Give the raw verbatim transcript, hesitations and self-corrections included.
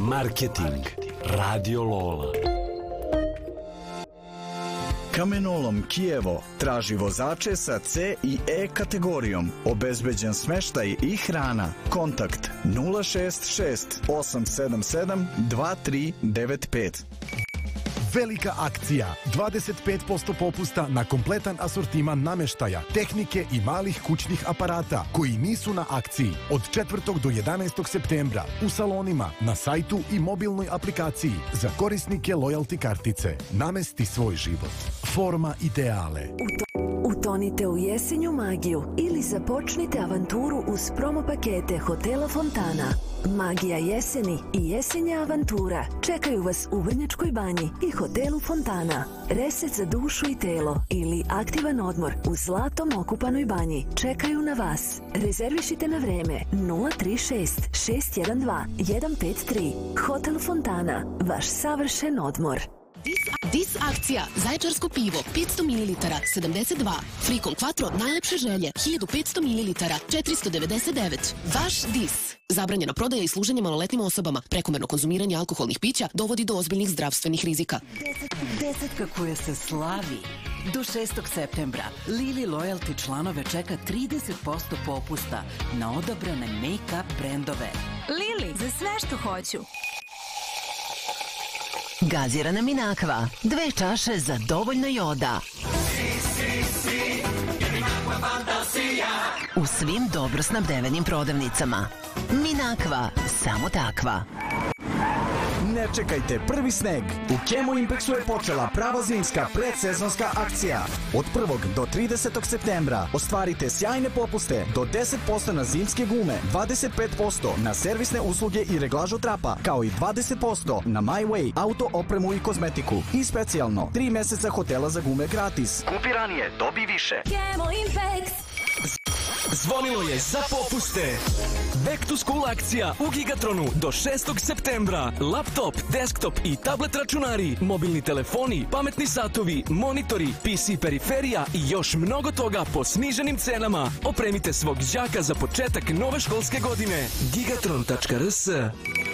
Marketing. Radio Lola. Kamenolom Kijevo traži vozače sa C i E kategorijom. Obezbeđen smeštaj i hrana. Kontakt nula šest šest osam sedam sedam dva tri devet pet. Velika akcija, dvadeset pet posto popusta na kompletan asortiman nameštaja, tehnike i malih kućnih aparata koji nisu na akciji od četvrtog do jedanaestog septembra u salonima, na sajtu i mobilnoj aplikaciji za korisnike lojalty kartice. Namesti svoj život. Forma ideale. Utonite u jesenju magiju ili započnite avanturu uz promo pakete Hotela Fontana. Magija jeseni i jesenja avantura čekaju vas u Vrnjačkoj banji i Hotelu Fontana. Reset za dušu i telo ili aktivan odmor u zlatom okupanoj banji čekaju na vas. Rezervišite na vreme nula tri šest šest jedan dva jedan pet tri. Hotel Fontana, vaš savršen odmor. Dis akcija, Zaječarsko pivo, petsto mililitara, sedamdeset dva. Frikom Quattro, najlepše želje, hiljadu petsto mililitara, četiristo devedeset devet. Vaš Dis. Zabranjena prodaja i služenje maloletnim osobama. Prekomerno konzumiranje alkoholnih pića dovodi do ozbiljnih zdravstvenih rizika. Desetka koja se slavi. Do šestog septembra Lili Loyalty članove čeka trideset posto popusta na odabrane make-up brendove. Lili, za sve što hoću. Gazirana Minakva, dve čaše za dovoljno joda. U svim dobro snabdevenim prodavnicama. Minakva, samo takva. Ne čekajte prvi sneg. U Chemo Impexu je počela prava zimska predsezonska akcija. Od prvog do tridesetog septembra ostvarite sjajne popuste do deset posto na zimske gume, dvadeset pet posto na servisne usluge i reglažu trapa, kao i dvadeset posto na My Way, auto opremu i kozmetiku. I specijalno, tri meseca hotela za gume gratis. Kupi ranije, dobi više. Chemo Impex. Zvonilo je za popuste. Back to school akcija u Gigatronu do šestog septembra. Laptop, desktop i tablet računari, mobilni telefoni, pametni satovi, monitori, P C periferija i još mnogo toga po sniženim cenama. Opremite svog đaka za početak nove školske godine. gigatron tačka r s.